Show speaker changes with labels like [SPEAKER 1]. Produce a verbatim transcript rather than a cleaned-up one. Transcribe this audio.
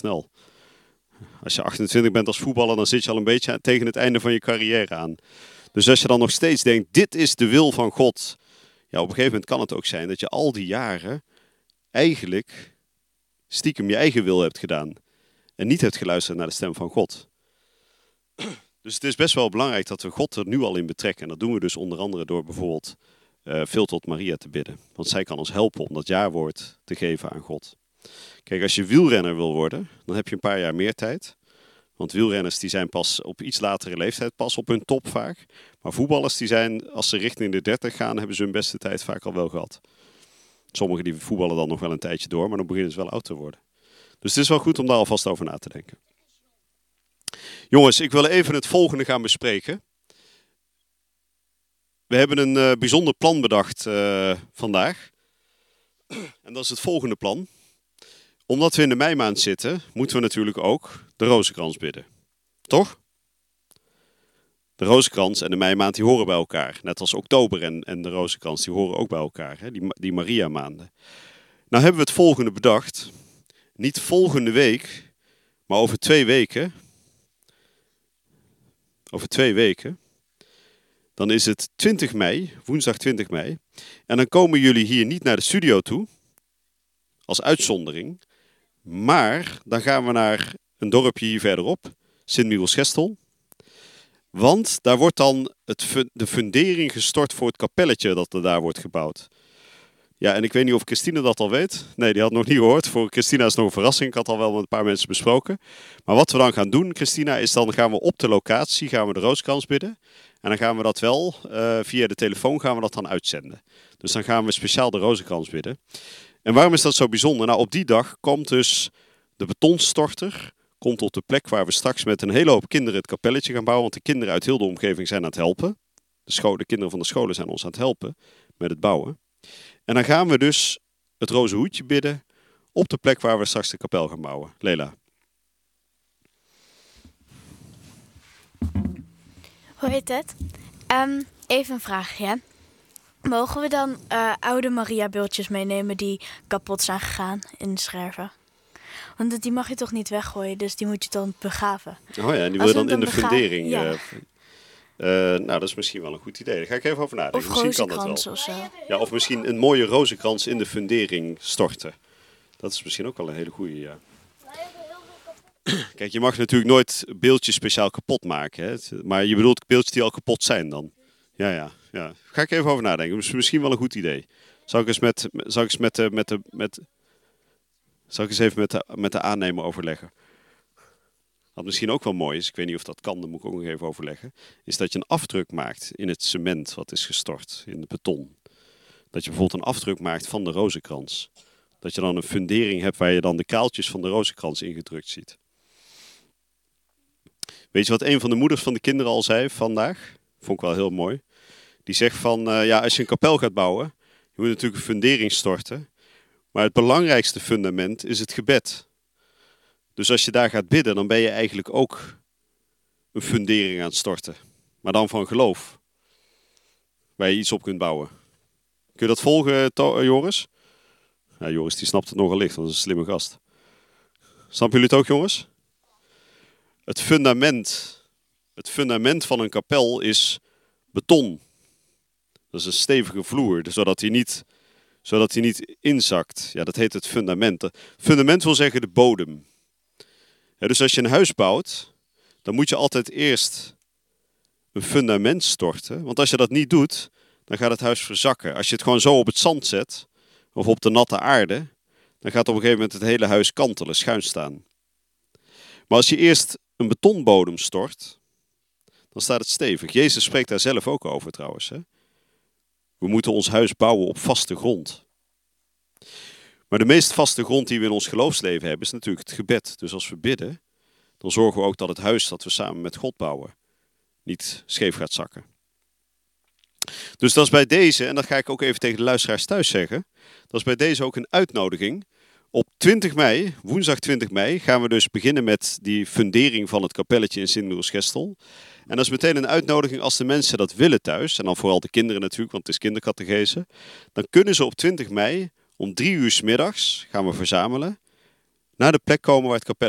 [SPEAKER 1] snel. Als je achtentwintig bent als voetballer, dan zit je al een beetje tegen het einde van je carrière aan. Dus als je dan nog steeds denkt, dit is de wil van God. Ja, op een gegeven moment kan het ook zijn dat je al die jaren eigenlijk stiekem je eigen wil hebt gedaan. En niet hebt geluisterd naar de stem van God. Dus het is best wel belangrijk dat we God er nu al in betrekken. En dat doen we dus onder andere door bijvoorbeeld uh, veel tot Maria te bidden. Want zij kan ons helpen om dat jawoord te geven aan God. Kijk, als je wielrenner wil worden, dan heb je een paar jaar meer tijd. Want wielrenners die zijn pas op iets latere leeftijd pas op hun top vaak. Maar voetballers die zijn, als ze richting de dertig gaan, hebben ze hun beste tijd vaak al wel gehad. Sommigen die voetballen dan nog wel een tijdje door, maar dan beginnen ze wel oud te worden. Dus het is wel goed om daar alvast over na te denken. Jongens, ik wil even het volgende gaan bespreken. We hebben een uh, bijzonder plan bedacht uh, vandaag. En dat is het volgende plan. Omdat we in de meimaand zitten, moeten we natuurlijk ook de rozenkrans bidden. Toch? De rozenkrans en de meimaand die horen bij elkaar. Net als oktober en, en de rozenkrans die horen ook bij elkaar. Hè? Die, die Maria-maanden. Nou hebben we het volgende bedacht. Niet volgende week, maar over twee weken. Over twee weken. Dan is het twintig mei, woensdag twintig mei. En dan komen jullie hier niet naar de studio toe. Als uitzondering. Maar dan gaan we naar een dorpje hier verderop. Sint-Michiels-Gestel. Want daar wordt dan het, de fundering gestort voor het kapelletje dat er daar wordt gebouwd. Ja, en ik weet niet of Christina dat al weet. Nee, die had het nog niet gehoord. Voor Christina is het nog een verrassing. Ik had al wel met een paar mensen besproken. Maar wat we dan gaan doen, Christina, is dan gaan we op de locatie gaan we de rozenkrans bidden. En dan gaan we dat wel, uh, via de telefoon gaan we dat dan uitzenden. Dus dan gaan we speciaal de rozenkrans bidden. En waarom is dat zo bijzonder? Nou, op die dag komt dus de betonstorter komt op de plek waar we straks met een hele hoop kinderen het kapelletje gaan bouwen. Want de kinderen uit heel de omgeving zijn aan het helpen. De, school, de kinderen van de scholen zijn ons aan het helpen met het bouwen. En dan gaan we dus het roze hoedje bidden op de plek waar we straks de kapel gaan bouwen. Lela.
[SPEAKER 2] Hoe heet het? Um, even een vraagje. Mogen we dan uh, oude Maria-beeldjes meenemen die kapot zijn gegaan in de scherven? Want die mag je toch niet weggooien, dus die moet je dan begraven.
[SPEAKER 1] Oh ja, en die wil je dan, dan in de begra- fundering...
[SPEAKER 2] Ja.
[SPEAKER 1] Uh, Uh, nou, dat is misschien wel een goed idee. Daar ga ik even over nadenken.
[SPEAKER 2] Of
[SPEAKER 1] misschien kan dat wel.
[SPEAKER 2] Of zo.
[SPEAKER 1] Ja, of misschien een mooie rozenkrans in de fundering storten. Dat is misschien ook wel een hele goede, ja. Kijk, je mag natuurlijk nooit beeldjes speciaal kapot maken. Hè? Maar je bedoelt beeldjes die al kapot zijn dan. Ja, ja, ja. Daar ga ik even over nadenken. Dat is misschien wel een goed idee. Zal ik eens met, zal ik eens met, de, met, de, met, zal ik eens even met de, met de aannemer overleggen? Wat misschien ook wel mooi is, ik weet niet of dat kan, daar moet ik ook nog even overleggen, is dat je een afdruk maakt in het cement wat is gestort, in het beton. Dat je bijvoorbeeld een afdruk maakt van de rozenkrans. Dat je dan een fundering hebt waar je dan de kraaltjes van de rozenkrans ingedrukt ziet. Weet je wat een van de moeders van de kinderen al zei vandaag? Vond ik wel heel mooi. Die zegt van, uh, ja, als je een kapel gaat bouwen, je moet natuurlijk een fundering storten. Maar het belangrijkste fundament is het gebed. Dus als je daar gaat bidden, dan ben je eigenlijk ook een fundering aan het storten. Maar dan van geloof. Waar je iets op kunt bouwen. Kun je dat volgen, to- Joris? Ja, Joris die snapt het nogal licht, want dat is een slimme gast. Snappen jullie het ook, jongens? Het fundament, het fundament van een kapel is beton. Dat is een stevige vloer, zodat hij niet, zodat hij niet inzakt. Ja, dat heet het fundament. Fundament wil zeggen de bodem. Ja, dus als je een huis bouwt, dan moet je altijd eerst een fundament storten. Want als je dat niet doet, dan gaat het huis verzakken. Als je het gewoon zo op het zand zet, of op de natte aarde, dan gaat op een gegeven moment het hele huis kantelen, schuin staan. Maar als je eerst een betonbodem stort, dan staat het stevig. Jezus spreekt daar zelf ook over trouwens. Hè? We moeten ons huis bouwen op vaste grond. Maar de meest vaste grond die we in ons geloofsleven hebben is natuurlijk het gebed. Dus als we bidden, dan zorgen we ook dat het huis dat we samen met God bouwen niet scheef gaat zakken. Dus dat is bij deze, en dat ga ik ook even tegen de luisteraars thuis zeggen, dat is bij deze ook een uitnodiging. Op twintig mei, woensdag twintig mei, gaan we dus beginnen met die fundering van het kapelletje in Sint-Michiels-Gestel. En dat is meteen een uitnodiging als de mensen dat willen thuis, en dan vooral de kinderen natuurlijk, want het is kindercatechese, dan kunnen ze op twintig mei om drie uur 's middags gaan we verzamelen, naar de plek komen waar het kapelletje